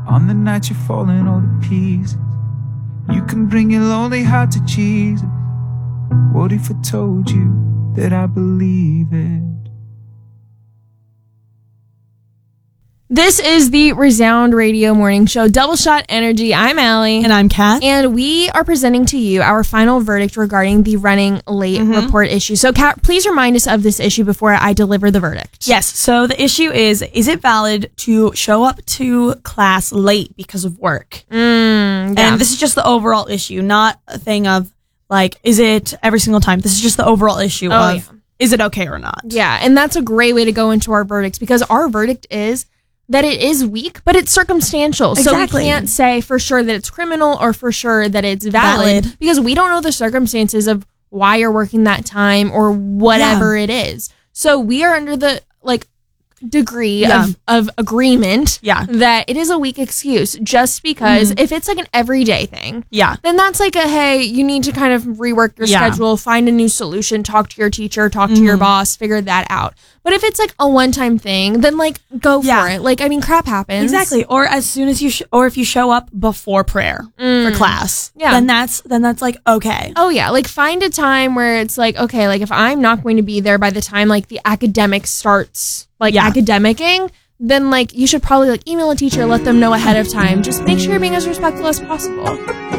On the night you're falling all to pieces, you can bring your lonely heart to Jesus. What if I told you that I believe it? This is the Resound Radio Morning Show, Double Shot Energy. I'm Allie. And I'm Kat. And we are presenting to you our final verdict regarding the running late report issue. So, Kat, please remind us of this issue before I deliver the verdict. Yes, so the issue is it valid to show up to class late because of work? Yeah. And this is just the overall issue, not a thing of, like, is it every single time? This is just the overall issue of, is it okay or not? Yeah, and that's a great way to go into our verdicts, because our verdict is that it is weak, but it's circumstantial. Exactly. So we can't say for sure that it's criminal or for sure that it's valid. Because we don't know the circumstances of why you're working that time or whatever it is. So we are under the degree of agreement that it is a weak excuse, just because if it's like an everyday thing, then that's like a, hey, you need to kind of rework your schedule, find a new solution, talk to your teacher, talk to your boss, figure that out. But if it's like a one-time thing, then like go for it. Like, I mean, crap happens. Exactly. Or as soon as you or if you show up before prayer for class, then that's like okay. Oh yeah, like find a time where it's like, okay, like if I'm not going to be there by the time like the academic starts, like academicing, then like you should probably like email a teacher, let them know ahead of time. Just make sure you're being as respectful as possible.